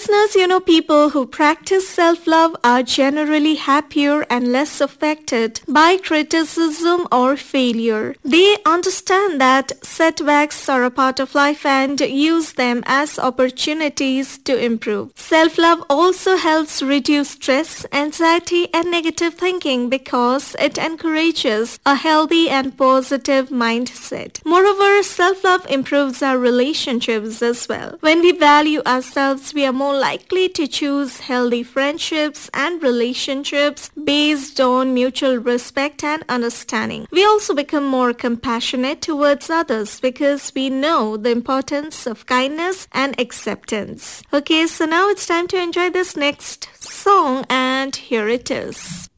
listeners, people who practice self-love are generally happier and less affected by criticism or failure. They understand that setbacks are a part of life and use them as opportunities to improve. Self-love also helps reduce stress, anxiety, and negative thinking because it encourages a healthy and positive mindset. Moreover, self-love improves our relationships as well. When we value ourselves, we are more likely to choose healthy friendships and relationships based on mutual respect and understanding. We also become more compassionate towards others because we know the importance of kindness and acceptance. Okay, so now it's time to enjoy this next song, and here it is.